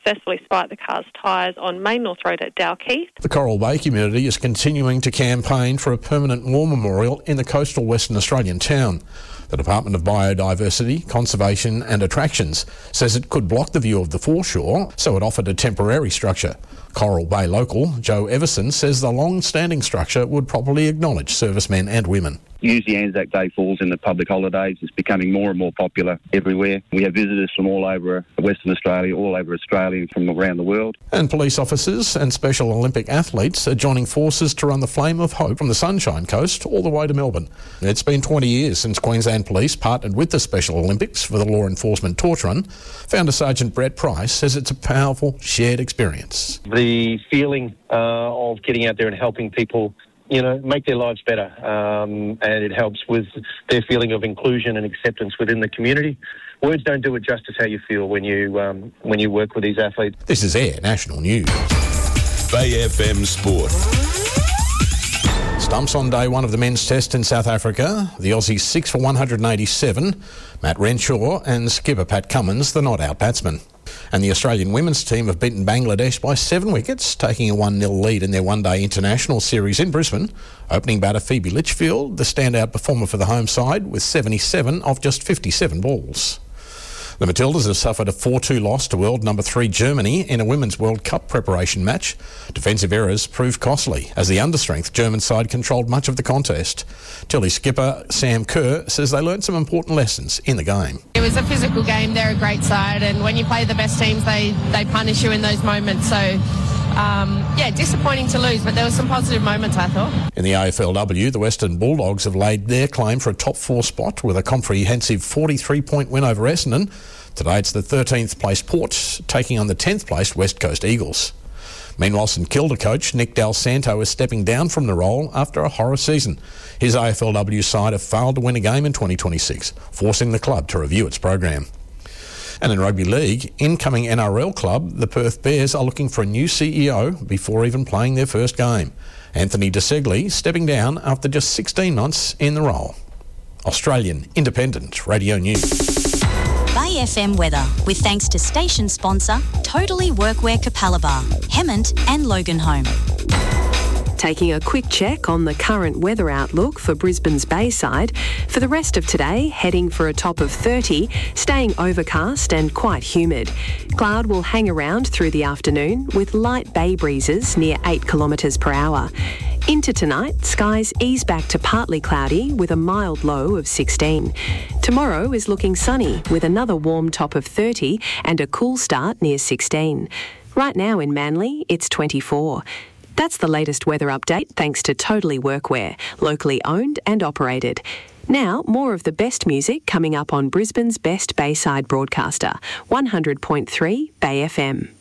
successfully spiked the car's tyres on Main North Road at Dalkeith. The Coral Bay community is continuing to campaign for a permanent war memorial in the coastal Western Australian town. The Department of Biodiversity, Conservation and Attractions says it could block the view of the foreshore, so it offered a temporary structure. Coral Bay local Joe Everson says the long-standing structure would properly acknowledge servicemen and women. Usually Anzac Day falls in the public holidays. It's becoming more and more popular everywhere. We have visitors from all over Western Australia, all over Australia and from around the world. And police officers and Special Olympic athletes are joining forces to run the Flame of Hope from the Sunshine Coast all the way to Melbourne. It's been 20 years since Queensland Police partnered with the Special Olympics for the law enforcement torch run. Founder Sergeant Brett Price says it's a powerful shared experience. The feeling of getting out there and helping people make their lives better, and it helps with their feeling of inclusion and acceptance within the community. Words don't do it justice how you feel when you work with these athletes. This is Air National News. Bay FM Sport. Stumps on day one of the men's test in South Africa. The Aussies 6 for 187. Matt Renshaw and skipper Pat Cummins, the not-out batsman. And the Australian women's team have beaten Bangladesh by 7 wickets, taking a 1-0 lead in their one-day international series in Brisbane. Opening batter Phoebe Litchfield, the standout performer for the home side, with 77 off just 57 balls. The Matildas have suffered a 4-2 loss to world number 3 Germany in a Women's World Cup preparation match. Defensive errors proved costly as the understrength German side controlled much of the contest. Tilly skipper Sam Kerr says they learned some important lessons in the game. It was a physical game. They're a great side, and when you play the best teams, they punish you in those moments. So disappointing to lose, but there were some positive moments, I thought. In the AFLW, the Western Bulldogs have laid their claim for a top 4 spot with a comprehensive 43-point win over Essendon. Today it's the 13th placed Port taking on the 10th placed West Coast Eagles. Meanwhile, St Kilda coach Nick Del Santo is stepping down from the role after a horror season. His AFLW side have failed to win a game in 2026, forcing the club to review its program. And in rugby league, incoming NRL club, the Perth Bears are looking for a new CEO before even playing their first game. Anthony DeSegli stepping down after just 16 months in the role. Australian Independent Radio News. Bay FM weather, with thanks to station sponsor Totally Workwear Capalaba, Hemmant and Loganholme. Taking a quick check on the current weather outlook for Brisbane's Bayside. For the rest of today, heading for a top of 30, staying overcast and quite humid. Cloud will hang around through the afternoon with light bay breezes near 8 kilometres per hour. Into tonight, skies ease back to partly cloudy with a mild low of 16. Tomorrow is looking sunny with another warm top of 30 and a cool start near 16. Right now in Manly, it's 24. That's the latest weather update thanks to Totally Workwear, locally owned and operated. Now, more of the best music coming up on Brisbane's best Bayside broadcaster, 100.3 Bay FM.